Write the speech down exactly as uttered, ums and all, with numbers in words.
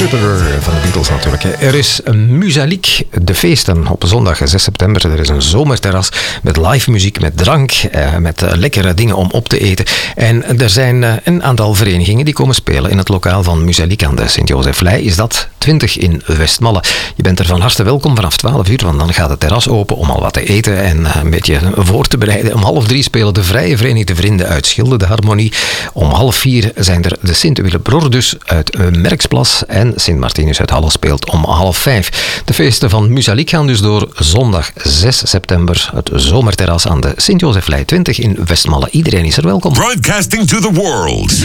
Jupiter van de Beatles natuurlijk. Er is een Musaliek, de feesten op zondag zes september. Er is een zomerterras met live muziek, met drank, met lekkere dingen om op te eten. En er zijn een aantal verenigingen die komen spelen in het lokaal van Musaliek aan de Sint-Joseflei. Is dat twintig in Westmalle. Je bent er van harte welkom vanaf twaalf uur, want dan gaat het terras open om al wat te eten en een beetje voor te bereiden. Om half drie spelen de Vrije Verenigde Vrienden uit Schilde de Harmonie. Om half vier zijn er de Sint-Willebrordus uit Merksplas en Sint-Martinus uit Halle speelt om half vijf. De feesten van Musaliek gaan dus door zondag zes september. Het zomerterras aan de Sint-Joseflei twintig in Westmalle. Iedereen is er welkom. Broadcasting to the world.